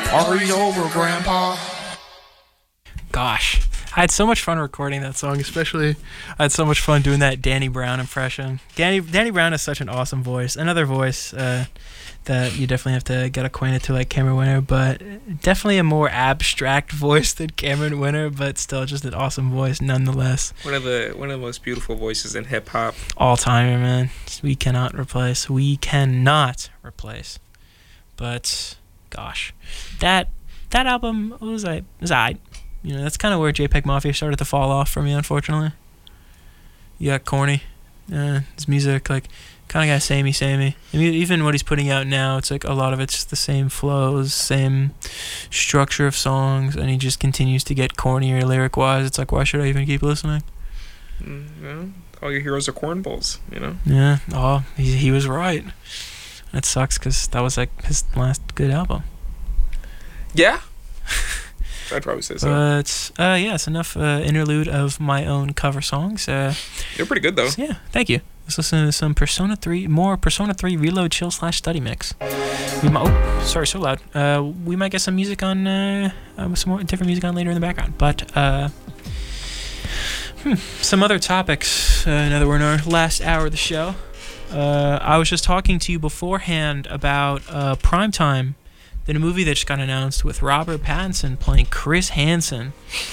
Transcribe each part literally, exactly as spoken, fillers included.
Party's over, Grandpa. Gosh, I had so much fun recording that song, especially I had so much fun doing that Danny Brown impression. Danny Danny Brown has such an awesome voice. Another voice uh, that you definitely have to get acquainted to, like Cameron Winter, but definitely a more abstract voice than Cameron Winter, but still just an awesome voice nonetheless. One of the one of the most beautiful voices in hip hop. All timer, man. We cannot replace. We cannot replace. But gosh, that that album was I was I. You know, that's kind of where JPEG Mafia started to fall off for me, unfortunately. You got corny. Uh, his music, like, kind of got samey, samey. I mean, even what he's putting out now, it's like a lot of it's the same flows, same structure of songs, and he just continues to get cornier lyric-wise. It's like, why should I even keep listening? Mm, well, all your heroes are cornballs, you know? Yeah, oh, he, he was right. That sucks, because that was, like, his last good album. Yeah? I'd probably say so. But, uh, yeah, it's enough uh, interlude of my own cover songs. Uh, They're pretty good, though. So yeah, thank you. Let's listen to some Persona three, more Persona three Reload Chill slash Study Mix. We might, oh, sorry, so loud. Uh, we might get some music on, uh, uh, some more different music on later in the background. But, uh, hmm, some other topics, uh, now that we're in our last hour of the show. Uh, I was just talking to you beforehand about uh, Primetime, the new movie that just got announced with Robert Pattinson playing Chris Hansen.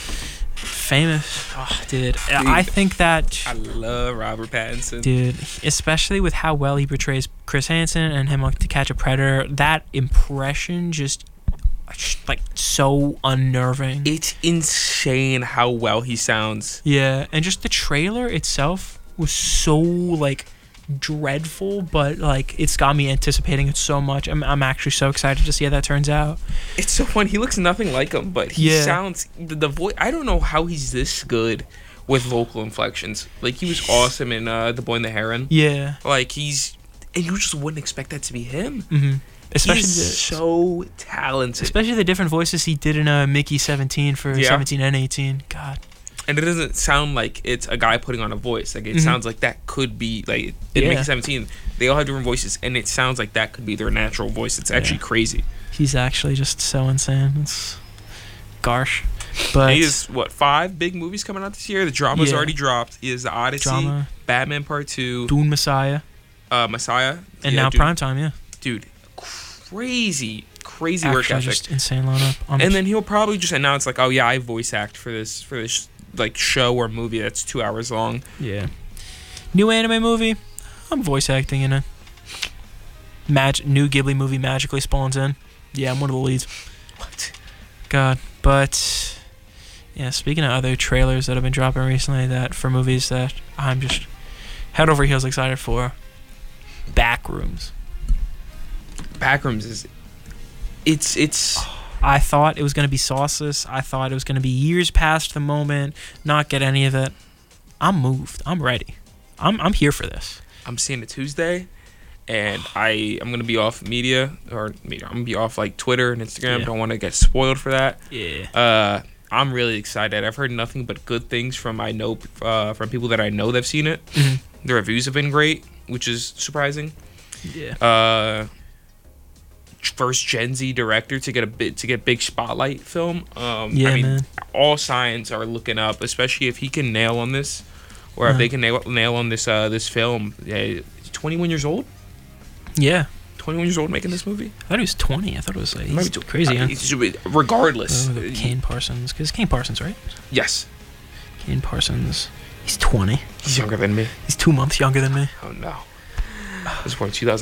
Famous. Oh, dude. dude. I think that... I love Robert Pattinson. Dude, especially with how well he portrays Chris Hansen and him like To Catch a Predator, that impression just, like, so unnerving. It's insane how well he sounds. Yeah, and just the trailer itself was so, like... dreadful, but like it's got me anticipating it so much. I'm I'm actually so excited to see how that turns out. It's so fun. He looks nothing like him, but he yeah. sounds the, the voice. I don't know how he's this good with vocal inflections. Like he was awesome in uh, The Boy and the Heron. Yeah, like he's and you just wouldn't expect that to be him. Mm-hmm. Especially he's the, so talented. Especially the different voices he did in uh, Mickey seventeen for yeah. seventeen and eighteen. God. And it doesn't sound like it's a guy putting on a voice. Like it mm-hmm. sounds like that could be like in yeah. Mickey seventeen. They all have different voices, and it sounds like that could be their natural voice. It's actually yeah. crazy. He's actually just so insane. It's gosh. But he has what five big movies coming out this year? The drama's yeah. already dropped. He has The Odyssey, Drama. Batman Part Two, Dune Messiah, uh, Messiah, and yeah, now dude, Primetime. Yeah, dude, crazy, crazy actually work ethic. Just insane lineup. I'm and then he'll probably just announce like, oh yeah, I voice act for this for this. like show or movie that's two hours long. Yeah. New anime movie. I'm voice acting in it. Mag- new Ghibli movie magically spawns in. Yeah, I'm one of the leads. What? God. But yeah, speaking of other trailers that have been dropping recently that for movies that I'm just head over heels excited for. Backrooms. Backrooms is it's it's I thought it was going to be sauceless. I thought it was going to be years past the moment, not get any of it. I'm moved. I'm ready. I'm I'm here for this. I'm seeing it Tuesday, and I, I'm going to be off media, or media. I'm going to be off, like, Twitter and Instagram. Yeah. Don't want to get spoiled for that. Yeah. Uh, I'm really excited. I've heard nothing but good things from I know uh, from people that I know that've seen it. Mm-hmm. The reviews have been great, which is surprising. Yeah. Uh... First Gen Z director to get a bit to get big spotlight film. Um, yeah, I mean, man. All signs are looking up, especially if he can nail on this, or uh-huh. if they can nail, nail on this uh, this film. Yeah, twenty-one years old. Yeah, twenty-one years old making this movie. I thought he was twenty. I thought it was like he's too, crazy. Uh, huh? Regardless, oh, Kane Parsons, because Kane Parsons, right? Yes. Kane Parsons. He's twenty. He's younger than me. He's two months younger than me. Oh no. I was born two thousand.